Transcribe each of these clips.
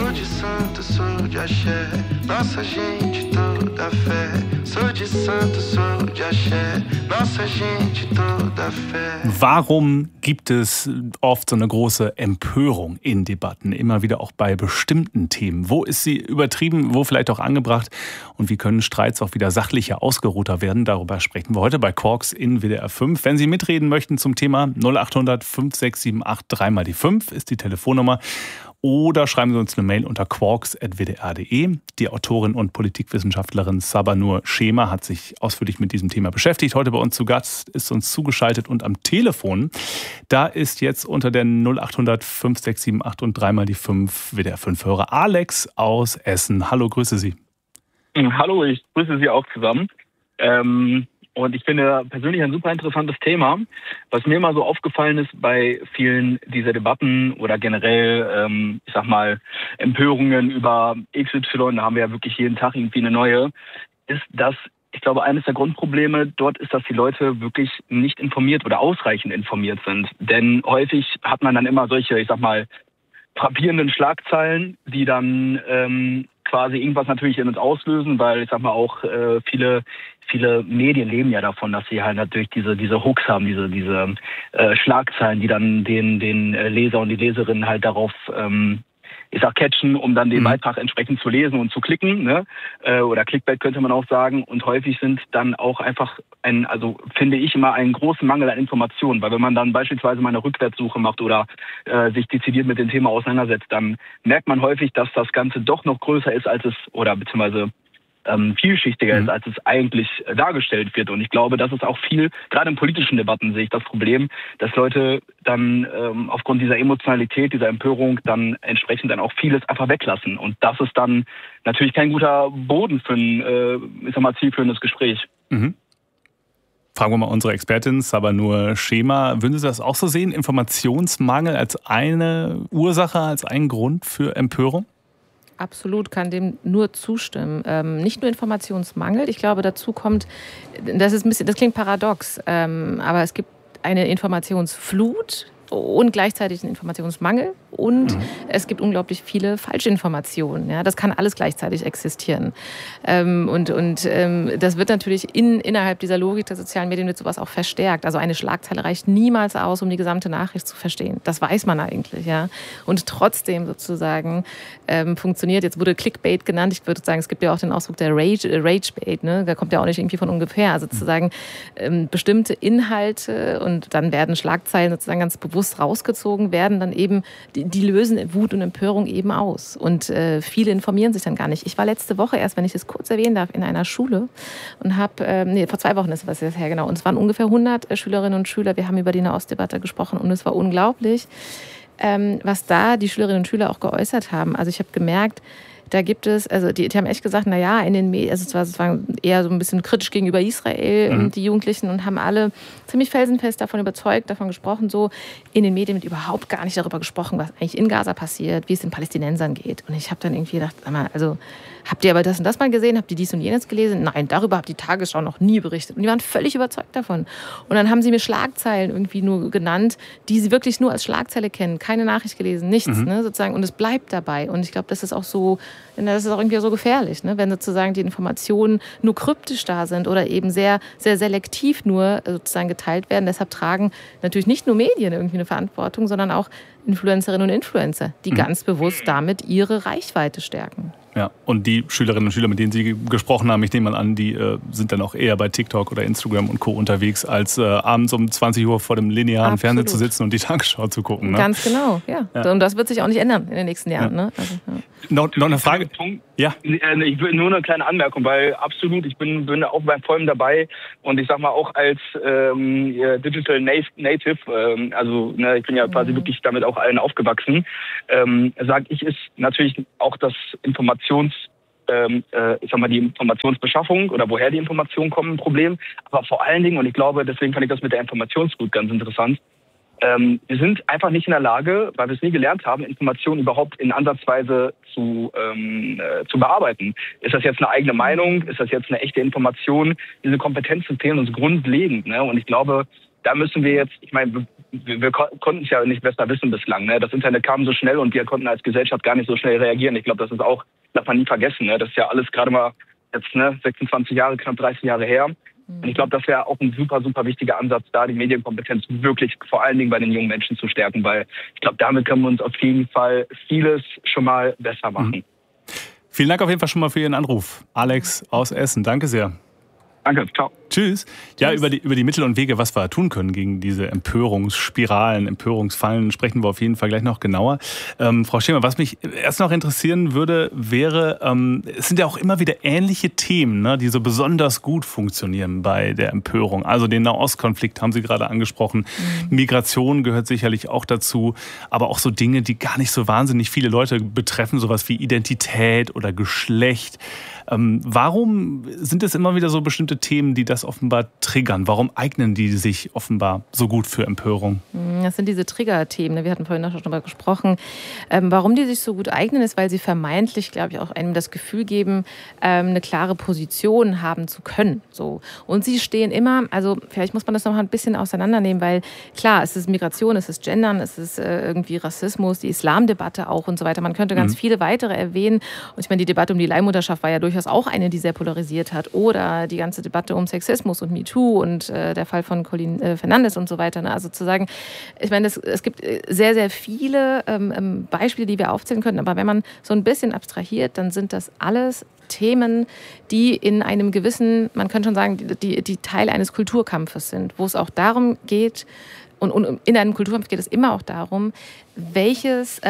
Sou de santo, sou de axé, nossa gente toda fé. Sou de santo, sou de axé, nossa gente toda fé. Warum gibt es oft so eine große Empörung in Debatten, immer wieder auch bei bestimmten Themen? Wo ist sie übertrieben, wo vielleicht auch angebracht? Und wie können Streits auch wieder sachlicher, ausgeruhter werden? Darüber sprechen wir heute bei Quarks in WDR 5. Wenn Sie mitreden möchten zum Thema 0800 5678 3 die 5 ist die Telefonnummer. Oder schreiben Sie uns eine Mail unter quarks@wdr.de. Die Autorin und Politikwissenschaftlerin Sabanur Schema hat sich ausführlich mit diesem Thema beschäftigt. Heute bei uns zu Gast, ist uns zugeschaltet und am Telefon. Da ist jetzt unter der 0800 5678 und 3 die 5 WDR 5 Hörer Alex aus Essen. Hallo, grüße Sie. Hallo, ich grüße Sie auch zusammen. Und ich finde persönlich ein super interessantes Thema. Was mir immer so aufgefallen ist bei vielen dieser Debatten oder generell, ich sag mal, Empörungen über XY, da haben wir ja wirklich jeden Tag irgendwie eine neue, ist, dass ich glaube, eines der Grundprobleme dort ist, dass die Leute wirklich nicht informiert oder ausreichend informiert sind. Denn häufig hat man dann immer solche, ich sag mal, frappierenden Schlagzeilen, die dann quasi irgendwas natürlich in uns auslösen, weil ich sag mal auch viele Medien leben ja davon, dass sie halt natürlich diese Hooks haben, diese Schlagzeilen, die dann den Leser und die Leserinnen halt darauf catchen, um dann den Beitrag entsprechend zu lesen und zu klicken, ne? Oder Clickbait könnte man auch sagen. Und häufig sind dann auch einfach finde ich immer einen großen Mangel an Informationen. Weil wenn man dann beispielsweise mal eine Rückwärtssuche macht oder sich dezidiert mit dem Thema auseinandersetzt, dann merkt man häufig, dass das Ganze doch noch größer ist, als es, oder beziehungsweise vielschichtiger ist, als es eigentlich dargestellt wird. Und ich glaube, das ist auch viel, gerade in politischen Debatten sehe ich das Problem, dass Leute dann aufgrund dieser Emotionalität, dieser Empörung dann entsprechend dann auch vieles einfach weglassen. Und das ist dann natürlich kein guter Boden für ein, zielführendes Gespräch. Mhm. Fragen wir mal unsere Expertin Sabanur Schema. Würden Sie das auch so sehen? Informationsmangel als eine Ursache, als einen Grund für Empörung? Absolut, kann dem nur zustimmen. Nicht nur Informationsmangel, ich glaube, dazu kommt, das klingt paradox, aber es gibt eine Informationsflut und gleichzeitig einen Informationsmangel und es gibt unglaublich viele Falschinformationen. Ja, das kann alles gleichzeitig existieren. Das wird natürlich innerhalb dieser Logik der sozialen Medien wird sowas auch verstärkt. Also eine Schlagzeile reicht niemals aus, um die gesamte Nachricht zu verstehen. Das weiß man eigentlich. Ja. Und trotzdem sozusagen funktioniert, jetzt wurde Clickbait genannt, ich würde sagen, es gibt ja auch den Ausdruck der Ragebait, ne? Da kommt ja auch nicht irgendwie von ungefähr. Also sozusagen bestimmte Inhalte und dann werden Schlagzeilen sozusagen ganz bewusst rausgezogen, werden dann eben, die lösen Wut und Empörung eben aus. Und viele informieren sich dann gar nicht. Ich war letzte Woche erst, wenn ich das kurz erwähnen darf, in einer Schule und habe, vor 2 Wochen ist das jetzt her, genau, und es waren ungefähr 100 Schülerinnen und Schüler, wir haben über die Nahostdebatte gesprochen und es war unglaublich, was da die Schülerinnen und Schüler auch geäußert haben. Also ich habe gemerkt, da gibt es, also die haben echt gesagt, naja, in den Medien, also es war eher so ein bisschen kritisch gegenüber Israel, die Jugendlichen, und haben alle ziemlich felsenfest davon gesprochen, so in den Medien wird überhaupt gar nicht darüber gesprochen, was eigentlich in Gaza passiert, wie es den Palästinensern geht. Und ich habe dann irgendwie gedacht, also habt ihr aber das und das mal gesehen? Habt ihr dies und jenes gelesen? Nein, darüber hat die Tagesschau noch nie berichtet. Und die waren völlig überzeugt davon. Und dann haben sie mir Schlagzeilen irgendwie nur genannt, die sie wirklich nur als Schlagzeile kennen. Keine Nachricht gelesen, nichts, ne, sozusagen. Und es bleibt dabei. Und ich glaube, das ist auch so, das ist auch irgendwie so gefährlich, ne? Wenn sozusagen die Informationen nur kryptisch da sind oder eben sehr, sehr selektiv nur sozusagen geteilt werden. Deshalb tragen natürlich nicht nur Medien irgendwie eine Verantwortung, sondern auch Influencerinnen und Influencer, die ganz bewusst damit ihre Reichweite stärken. Ja, und die Schülerinnen und Schüler, mit denen Sie gesprochen haben, ich nehme mal an, die sind dann auch eher bei TikTok oder Instagram und Co. unterwegs, als abends um 20 Uhr vor dem linearen Fernseher zu sitzen und die Tagesschau zu gucken. Ne? Ganz genau, ja. Und das wird sich auch nicht ändern in den nächsten Jahren. Ja. Ne? Also, Noch eine Frage? Ja. Ich will nur eine kleine Anmerkung, weil absolut, ich bin auch beim Vollem dabei und ich sag mal auch als Digital Native, ich bin ja quasi wirklich damit auch allen aufgewachsen, sage ich, ist natürlich auch das die Informationsbeschaffung oder woher die Informationen kommen, ein Problem. Aber vor allen Dingen, und ich glaube, deswegen fand ich das mit der Informationsflut ganz interessant, wir sind einfach nicht in der Lage, weil wir es nie gelernt haben, Informationen überhaupt in Ansatzweise zu bearbeiten. Ist das jetzt eine eigene Meinung? Ist das jetzt eine echte Information? Diese Kompetenzen fehlen uns grundlegend. Ne? Und ich glaube, da müssen wir jetzt, ich meine, wir konnten es ja nicht besser wissen bislang. Ne? Das Internet kam so schnell und wir konnten als Gesellschaft gar nicht so schnell reagieren. Ich glaube, das ist auch, darf man nie vergessen. Ne? Das ist ja alles gerade mal jetzt 26 Jahre, knapp 30 Jahre her. Und ich glaube, das wäre auch ein super, super wichtiger Ansatz, da die Medienkompetenz wirklich vor allen Dingen bei den jungen Menschen zu stärken, weil ich glaube, damit können wir uns auf jeden Fall vieles schon mal besser machen. Vielen Dank auf jeden Fall schon mal für Ihren Anruf. Alex aus Essen, danke sehr. Danke, ciao. Tschüss. Ja, über die Mittel und Wege, was wir tun können gegen diese Empörungsspiralen, Empörungsfallen, sprechen wir auf jeden Fall gleich noch genauer. Frau Schemer, was mich erst noch interessieren würde, wäre, es sind ja auch immer wieder ähnliche Themen, ne, die so besonders gut funktionieren bei der Empörung. Also den Nahostkonflikt haben Sie gerade angesprochen. Migration gehört sicherlich auch dazu, aber auch so Dinge, die gar nicht so wahnsinnig viele Leute betreffen, sowas wie Identität oder Geschlecht. Warum sind es immer wieder so bestimmte Themen, die das offenbar triggern? Warum eignen die sich offenbar so gut für Empörung? Das sind diese Triggerthemen. Wir hatten vorhin noch schon darüber gesprochen. Warum die sich so gut eignen, ist, weil sie vermeintlich, glaube ich, auch einem das Gefühl geben, eine klare Position haben zu können. So. Und sie stehen immer, also vielleicht muss man das noch mal ein bisschen auseinandernehmen, weil klar, es ist Migration, es ist Gendern, es ist irgendwie Rassismus, die Islamdebatte auch und so weiter. Man könnte ganz viele weitere erwähnen. Und ich meine, die Debatte um die Leihmutterschaft war ja durchaus auch eine, die sehr polarisiert hat. Oder die ganze Debatte um Sexismus und MeToo und der Fall von Colin Fernandes und so weiter. Ne? Also zu sagen, ich meine, es gibt sehr, sehr viele Beispiele, die wir aufzählen können. Aber wenn man so ein bisschen abstrahiert, dann sind das alles Themen, die in einem gewissen, man kann schon sagen, die Teil eines Kulturkampfes sind, wo es auch darum geht, und in einem Kulturkampf geht es immer auch darum, welches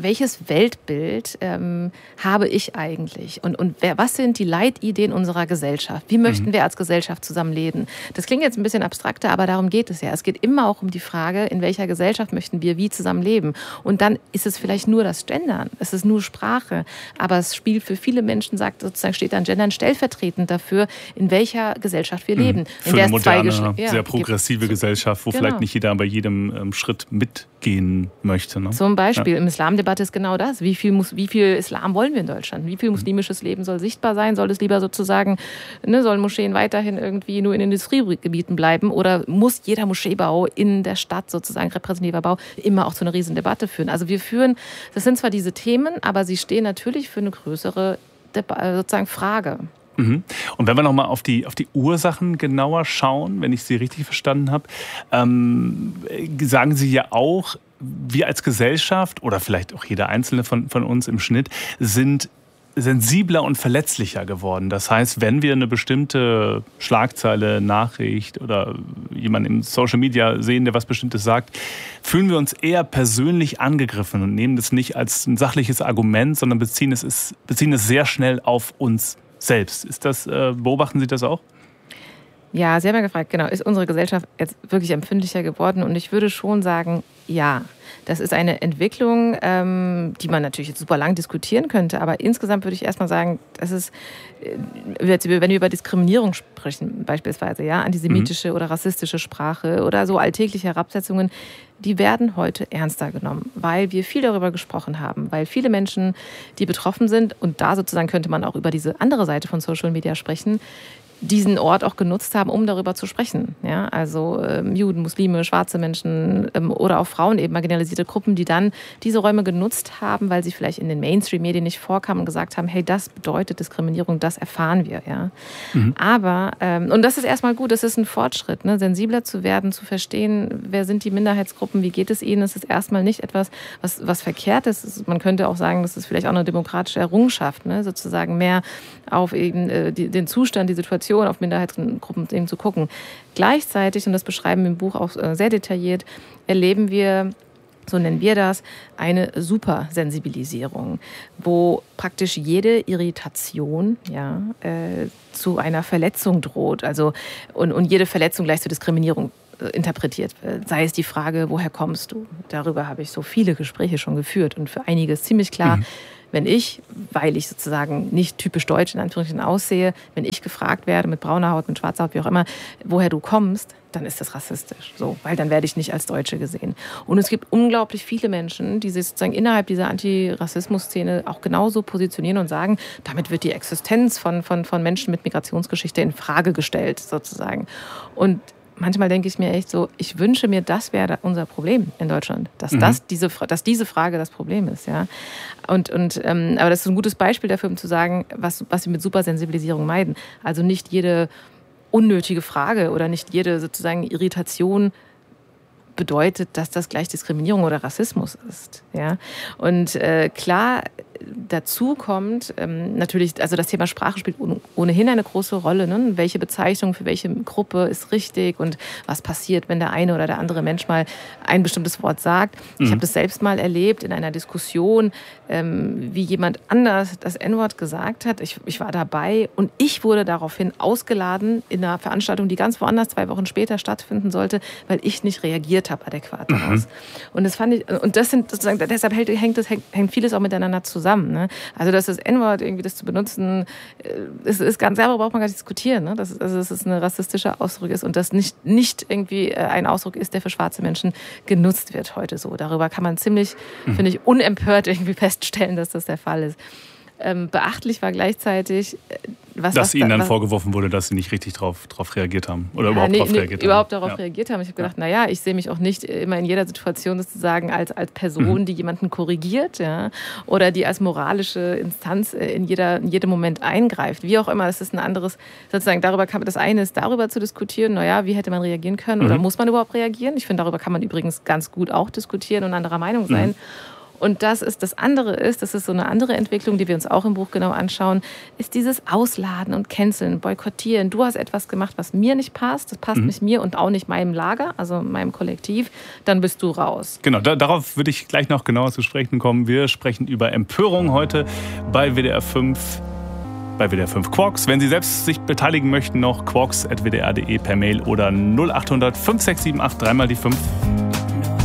Weltbild habe ich eigentlich? Und was sind die Leitideen unserer Gesellschaft? Wie möchten wir als Gesellschaft zusammenleben? Das klingt jetzt ein bisschen abstrakter, aber darum geht es ja. Es geht immer auch um die Frage, in welcher Gesellschaft möchten wir wie zusammenleben? Und dann ist es vielleicht nur das Gendern, es ist nur Sprache, aber es spielt für viele Menschen, steht dann Gendern stellvertretend dafür, in welcher Gesellschaft wir leben. Für eine moderne, sehr progressive Gesellschaft, wo vielleicht nicht jeder bei jedem Schritt mitgehen möchte. Ne? Zum Beispiel im Islamdebatte ist genau das. Wie viel Islam wollen wir in Deutschland? Wie viel muslimisches Leben soll sichtbar sein? Soll es lieber sozusagen, sollen Moscheen weiterhin irgendwie nur in Industriegebieten bleiben? Oder muss jeder Moscheebau in der Stadt sozusagen, repräsentativer Bau, immer auch zu einer riesen Debatte führen? Also das sind zwar diese Themen, aber sie stehen natürlich für eine größere sozusagen Frage. Und wenn wir nochmal auf die Ursachen genauer schauen, wenn ich Sie richtig verstanden habe, sagen Sie ja auch, wir als Gesellschaft oder vielleicht auch jeder Einzelne von uns im Schnitt sind sensibler und verletzlicher geworden. Das heißt, wenn wir eine bestimmte Schlagzeile, Nachricht oder jemanden im Social Media sehen, der was Bestimmtes sagt, fühlen wir uns eher persönlich angegriffen und nehmen das nicht als ein sachliches Argument, sondern beziehen es sehr schnell auf uns selbst. Beobachten Sie das auch? Ja, Sie haben ja gefragt, genau, ist unsere Gesellschaft jetzt wirklich empfindlicher geworden? Und ich würde schon sagen, ja. Das ist eine Entwicklung, die man natürlich jetzt super lang diskutieren könnte, aber insgesamt würde ich erstmal sagen, das ist, wenn wir über Diskriminierung sprechen, beispielsweise, ja, antisemitische oder rassistische Sprache oder so alltägliche Herabsetzungen, die werden heute ernster genommen, weil wir viel darüber gesprochen haben, weil viele Menschen, die betroffen sind, und da sozusagen könnte man auch über diese andere Seite von Social Media sprechen, diesen Ort auch genutzt haben, um darüber zu sprechen. Ja, also Juden, Muslime, schwarze Menschen oder auch Frauen, eben marginalisierte Gruppen, die dann diese Räume genutzt haben, weil sie vielleicht in den Mainstream-Medien nicht vorkamen und gesagt haben, hey, das bedeutet Diskriminierung, das erfahren wir. Ja. Aber, und das ist erstmal gut, das ist ein Fortschritt, ne? Sensibler zu werden, zu verstehen, wer sind die Minderheitsgruppen, wie geht es ihnen, das ist erstmal nicht etwas, was verkehrt ist. Man könnte auch sagen, das ist vielleicht auch eine demokratische Errungenschaft, ne? Sozusagen mehr auf eben den Zustand, die Situation auf Minderheitsgruppen eben zu gucken. Gleichzeitig, und das beschreiben wir im Buch auch sehr detailliert, erleben wir, so nennen wir das, eine Supersensibilisierung, wo praktisch jede Irritation zu einer Verletzung droht. Also, und jede Verletzung gleich zur Diskriminierung interpretiert wird. Sei es die Frage, woher kommst du? Darüber habe ich so viele Gespräche schon geführt und für einige ist ziemlich klar, wenn ich, weil ich sozusagen nicht typisch deutsch in Anführungsstrichen aussehe, wenn ich gefragt werde mit brauner Haut, mit schwarzer Haut, wie auch immer, woher du kommst, dann ist das rassistisch. So, weil dann werde ich nicht als Deutsche gesehen. Und es gibt unglaublich viele Menschen, die sich sozusagen innerhalb dieser Antirassismus-Szene auch genauso positionieren und sagen, damit wird die Existenz von Menschen mit Migrationsgeschichte in Frage gestellt, sozusagen. Und manchmal denke ich mir echt so, ich wünsche mir, das wäre unser Problem in Deutschland, dass diese Frage das Problem ist, ja. Aber das ist ein gutes Beispiel dafür, um zu sagen, was wir mit Supersensibilisierung meiden. Also nicht jede unnötige Frage oder nicht jede sozusagen Irritation bedeutet, dass das gleich Diskriminierung oder Rassismus ist. Ja? Und klar, dazu kommt natürlich, also das Thema Sprache spielt ohnehin eine große Rolle. Ne? Welche Bezeichnung für welche Gruppe ist richtig und was passiert, wenn der eine oder der andere Mensch mal ein bestimmtes Wort sagt. Ich habe das selbst mal erlebt in einer Diskussion, wie jemand anders das N-Wort gesagt hat. Ich war dabei und ich wurde daraufhin ausgeladen in einer Veranstaltung, die ganz woanders 2 Wochen später stattfinden sollte, weil ich nicht reagiert habe adäquat daraus. Und das fand ich, und das sind sozusagen, deshalb hängt vieles auch miteinander zusammen. Ne? Also dass das N-Wort irgendwie das zu benutzen, ist ganz, darüber braucht man gar nicht diskutieren. Ne? Dass es ein rassistischer Ausdruck ist und das nicht irgendwie ein Ausdruck ist, der für schwarze Menschen genutzt wird heute so. Darüber kann man ziemlich, finde ich, unempört irgendwie feststellen, dass das der Fall ist. Beachtlich war gleichzeitig, dass ihnen dann vorgeworfen wurde, dass sie nicht richtig drauf reagiert haben. Oder überhaupt darauf reagiert haben. Ich habe gedacht, naja, ich sehe mich auch nicht immer in jeder Situation sozusagen als Person, die jemanden korrigiert, ja, oder die als moralische Instanz in jedem Moment eingreift. Wie auch immer, das ist ein anderes, sozusagen, das eine ist, darüber zu diskutieren, naja, wie hätte man reagieren können oder muss man überhaupt reagieren? Ich finde, darüber kann man übrigens ganz gut auch diskutieren und anderer Meinung sein. Und das andere ist, das ist so eine andere Entwicklung, die wir uns auch im Buch genau anschauen, ist dieses Ausladen und Canceln, Boykottieren. Du hast etwas gemacht, was mir nicht passt, das passt nicht mir und auch nicht meinem Lager, also meinem Kollektiv, dann bist du raus. Genau, darauf würde ich gleich noch genauer zu sprechen kommen. Wir sprechen über Empörung heute bei WDR 5. Bei WDR 5 Quarks. Wenn Sie selbst sich beteiligen möchten, noch quarks@wdr.de per Mail oder 0800 5678 3 mal die 5.